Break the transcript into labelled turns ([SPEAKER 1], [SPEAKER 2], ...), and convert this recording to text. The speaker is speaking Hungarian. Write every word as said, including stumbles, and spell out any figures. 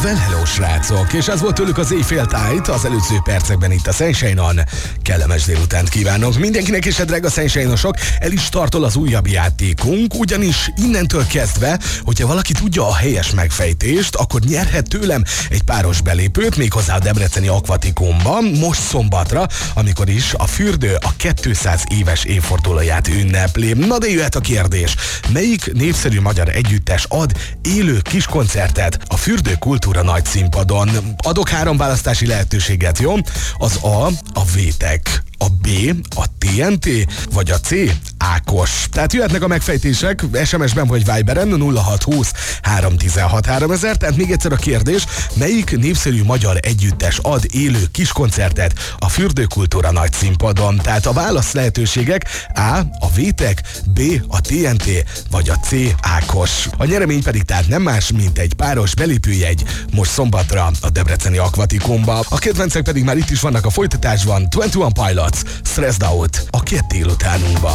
[SPEAKER 1] Well, hello, srácok! És ez volt tőlük az éjfél tájt, az előző percekben itt a Sunshine-on. Kellemes délutánt kívánok mindenkinek, és a drága Sunshine-osok, el is tartol az újabb játékunk, ugyanis innentől kezdve, hogyha valaki tudja a helyes megfejtést, akkor nyerhet tőlem egy páros belépőt, méghozzá a debreceni akvatikumban, most szombatra, amikor is a fürdő a kétszáz éves évfordulóját ünnepli. Na de jöhet a kérdés, melyik népszerű magyar együttes ad élő kiskoncertet a Fürdő Kultúra nagy színpadon? Adok három választási lehetőséget, jó? Az A, a Vétek, a B, a té en té, vagy a C, Ákos. Tehát jöhetnek a megfejtések es em es-ben vagy Viberen nulla hat húsz három tizenhat háromezer. Tehát még egyszer a kérdés, melyik népszerű magyar együttes ad élő kiskoncertet a Fürdő Kultúra nagy színpadon? Tehát a válasz lehetőségek A, a Vétek, B, a té en té, vagy a C, Ákos. A nyeremény pedig tehát nem más, mint egy páros belépőjegy most szombatra a debreceni akvatikumba. A kedvencek pedig már itt is vannak a folytatásban. huszonkettő Pilots, Stressed Out a két délutánunkban.